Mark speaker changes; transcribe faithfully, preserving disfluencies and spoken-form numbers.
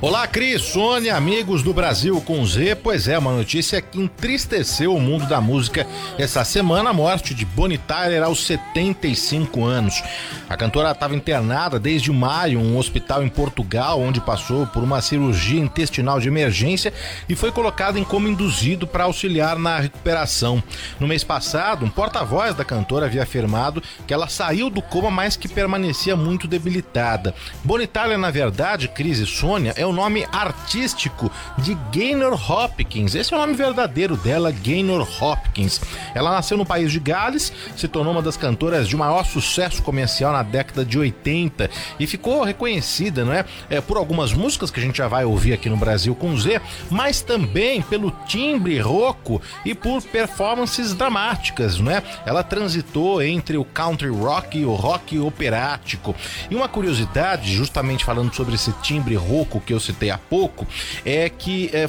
Speaker 1: Olá, Cris, Sônia, amigos do Brasil com Z. Pois é, uma notícia que entristeceu o mundo da música essa semana, a morte de Bonnie Tyler aos setenta e cinco anos. A cantora estava internada desde maio em um hospital em Portugal, onde passou por uma cirurgia intestinal de emergência e foi colocada em coma induzido para auxiliar na recuperação. No mês passado, um porta-voz da cantora havia afirmado que ela saiu do coma, mas que permanecia muito debilitada. Bonnie Tyler, na verdade, Cris e Sônia, é o nome artístico de Gaynor Hopkins. Esse é o nome verdadeiro dela, Gaynor Hopkins. Ela nasceu no país de Gales, se tornou uma das cantoras de maior sucesso comercial na década de oitenta e ficou reconhecida, não é, é, por algumas músicas que a gente já vai ouvir aqui no Brasil com Z, mas também pelo timbre rouco e por performances dramáticas, não é? Ela transitou entre o country rock e o rock operático. E uma curiosidade, justamente falando sobre esse timbre rouco que eu citei há pouco, é que é,